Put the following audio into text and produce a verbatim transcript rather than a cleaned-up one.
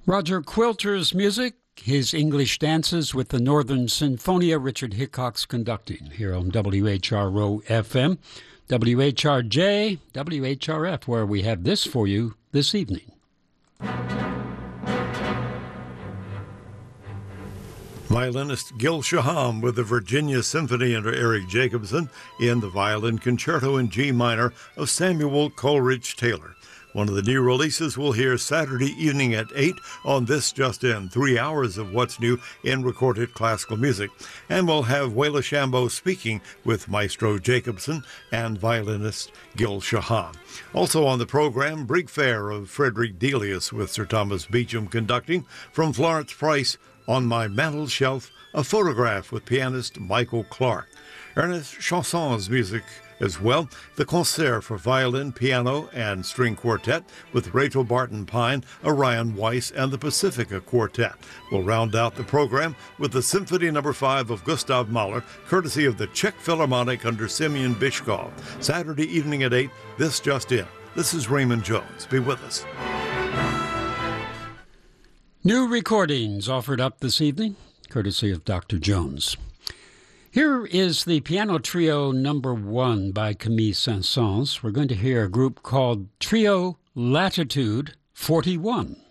Roger Quilter's music, his English dances with the Northern Sinfonia, Richard Hickox conducting here on W H R O F M, W H R J, W H R F, where we have this for you this evening. Violinist Gil Shaham with the Virginia Symphony under Eric Jacobson in the Violin Concerto in G minor of Samuel Coleridge Taylor. One of the new releases we'll hear Saturday evening at eight on This Just In, three hours of what's new in recorded classical music. And we'll have Wayla Shambo speaking with Maestro Jacobson and violinist Gil Shaham. Also on the program, Brig Fair of Frederick Delius with Sir Thomas Beecham conducting. From Florence Price, On My Mantel Shelf, a photograph with pianist Michael Clark. Ernest Chanson's music as well, the concert for violin, piano, and string quartet with Rachel Barton Pine, Orion Weiss, and the Pacifica Quartet. We'll round out the program with the Symphony Number five of Gustav Mahler, courtesy of the Czech Philharmonic under Semyon Bishkov. Saturday evening at eight, This Just In. This is Raymond Jones. Be with us. New recordings offered up this evening, courtesy of Doctor Jones. Here is the piano trio number one by Camille Saint-Saëns. We're going to hear a group called Trio Latitude forty-one.